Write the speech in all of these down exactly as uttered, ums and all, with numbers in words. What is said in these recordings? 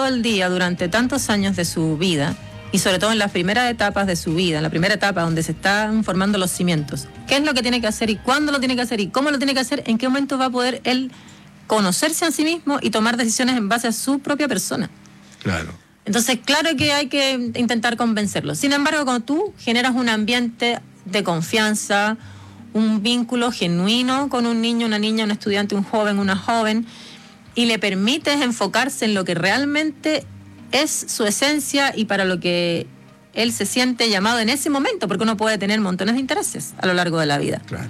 todo el día durante tantos años de su vida, y sobre todo en las primeras etapas de su vida, en la primera etapa donde se están formando los cimientos, qué es lo que tiene que hacer y cuándo lo tiene que hacer y cómo lo tiene que hacer, en qué momento va a poder él conocerse a sí mismo y tomar decisiones en base a su propia persona. Claro. Entonces, claro que hay que intentar convencerlo. Sin embargo, cuando tú generas un ambiente de confianza, un vínculo genuino con un niño, una niña, un estudiante, un joven, una joven, y le permites enfocarse en lo que realmente es su esencia y para lo que él se siente llamado en ese momento, porque uno puede tener montones de intereses a lo largo de la vida. Claro.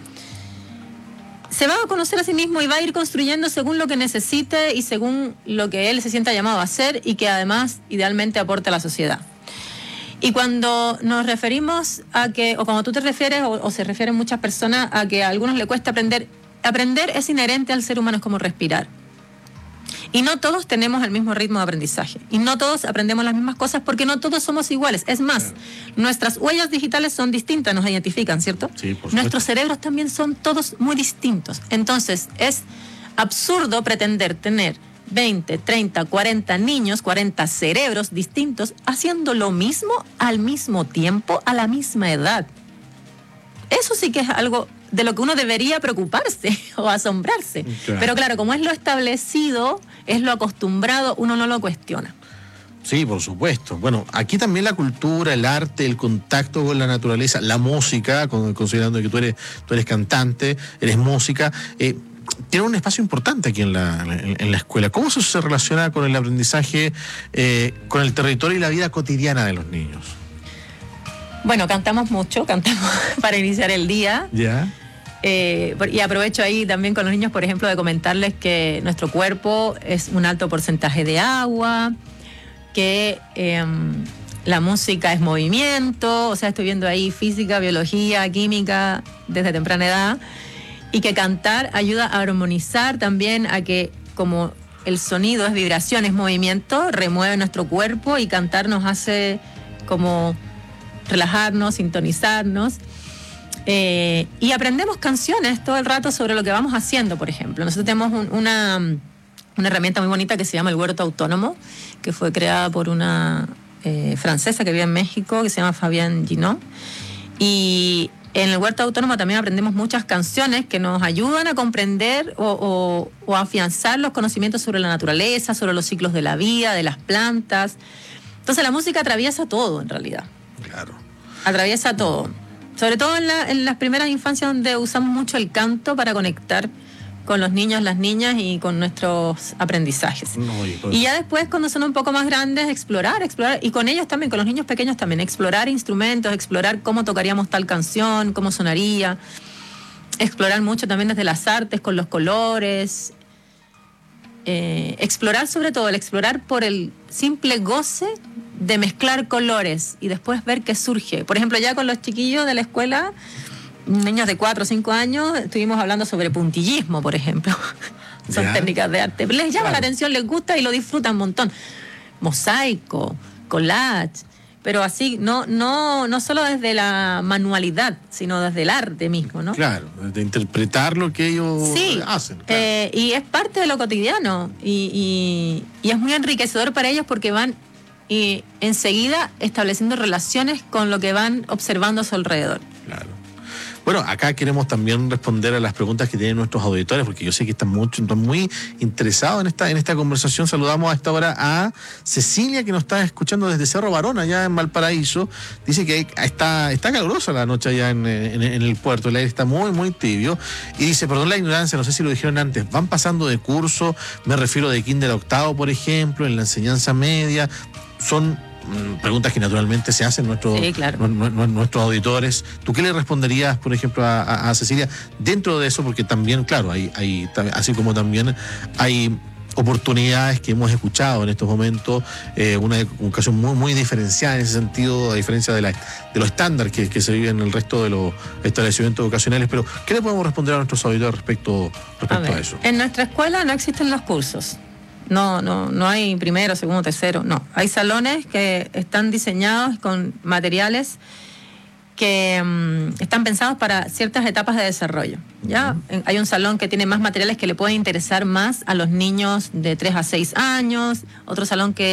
Se va a conocer a sí mismo y va a ir construyendo según lo que necesite y según lo que él se sienta llamado a hacer y que además idealmente aporte a la sociedad. Y cuando nos referimos a que, o cuando tú te refieres, o, o se refieren muchas personas a que a algunos le cuesta aprender, aprender es inherente al ser humano, es como respirar. Y no todos tenemos el mismo ritmo de aprendizaje. Y no todos aprendemos las mismas cosas porque no todos somos iguales. Es más, claro, nuestras huellas digitales son distintas, nos identifican, ¿cierto? Sí, por supuesto. Nuestros cerebros también son todos muy distintos. Entonces, es absurdo pretender tener veinte, treinta, cuarenta niños, cuarenta cerebros distintos haciendo lo mismo al mismo tiempo, a la misma edad. Eso sí que es algo de lo que uno debería preocuparse o asombrarse. Claro. Pero claro, como es lo establecido, es lo acostumbrado, uno no lo cuestiona. Sí, por supuesto. Bueno, aquí también la cultura, el arte, el contacto con la naturaleza, la música, considerando que tú eres, tú eres cantante, eres música, eh, tiene un espacio importante aquí en la, en, en la escuela. ¿Cómo eso se relaciona con el aprendizaje, eh, con el territorio y la vida cotidiana de los niños? Bueno, cantamos mucho, cantamos para iniciar el día. Ya. Eh, y aprovecho ahí también con los niños, por ejemplo, de comentarles que nuestro cuerpo es un alto porcentaje de agua, que eh, la música es movimiento, o sea, estoy viendo ahí física, biología, química desde temprana edad, y que cantar ayuda a armonizar también, a que como el sonido es vibración, es movimiento, remueve nuestro cuerpo, y cantar nos hace como relajarnos, sintonizarnos. Eh, y aprendemos canciones todo el rato sobre lo que vamos haciendo, por ejemplo. Nosotros tenemos un, una, una herramienta muy bonita que se llama el Huerto Autónomo, que fue creada por una eh, francesa que vive en México, que se llama Fabienne Ginot. Y en el Huerto Autónomo también aprendemos muchas canciones que nos ayudan a comprender o, o, o a afianzar los conocimientos sobre la naturaleza, sobre los ciclos de la vida, de las plantas. Entonces la música atraviesa todo, en realidad. Claro. Atraviesa todo. Sobre todo en, la, en las primeras infancias, donde usamos mucho el canto para conectar con los niños, las niñas y con nuestros aprendizajes. No, pues... Y ya después, cuando son un poco más grandes, explorar, explorar, y con ellos también, con los niños pequeños también, explorar instrumentos, explorar cómo tocaríamos tal canción, cómo sonaría, explorar mucho también desde las artes, con los colores, eh, explorar sobre todo, el explorar por el simple goce de mezclar colores y después ver qué surge. Por ejemplo, ya con los chiquillos de la escuela, niños de cuatro o cinco años, estuvimos hablando sobre puntillismo, por ejemplo. Son ya. técnicas de arte. Les llama claro. la atención, les gusta y lo disfrutan un montón. Mosaico, collage, pero así, no, no, no solo desde la manualidad, sino desde el arte mismo, ¿no? Claro, de interpretar lo que ellos sí, hacen. Claro. Eh, y es parte de lo cotidiano y, y, y es muy enriquecedor para ellos porque van y enseguida estableciendo relaciones con lo que van observando a su alrededor. Claro. Bueno, acá queremos también responder a las preguntas que tienen nuestros auditores, porque yo sé que están, mucho, están muy interesados en esta, en esta conversación. Saludamos a esta hora a Cecilia, que nos está escuchando desde Cerro Barón, allá en Valparaíso. Dice que está, está calurosa la noche allá en, en, en el puerto, el aire está muy, muy tibio. Y dice, perdón la ignorancia, no sé si lo dijeron antes, van pasando de curso, me refiero de kinder a octavo, por ejemplo, en la enseñanza media. Son preguntas que naturalmente se hacen nuestros, sí, claro. nu, nu, nuestros auditores. ¿Tú qué le responderías, por ejemplo, a, a, a Cecilia dentro de eso? Porque también, claro, hay, hay, así como también hay oportunidades que hemos escuchado en estos momentos, eh, una educación muy, muy diferenciada en ese sentido, a diferencia de, la, de los estándares que, que se viven en el resto de los establecimientos educacionales. Pero, ¿qué le podemos responder a nuestros auditores respecto, respecto a, ver, a eso? En nuestra escuela no existen los cursos. No, no, no hay primero, segundo, tercero, no. Hay salones que están diseñados con materiales que um, están pensados para ciertas etapas de desarrollo, ¿ya? Uh-huh. Hay un salón que tiene más materiales que le pueden interesar más a los niños de tres a seis años, otro salón que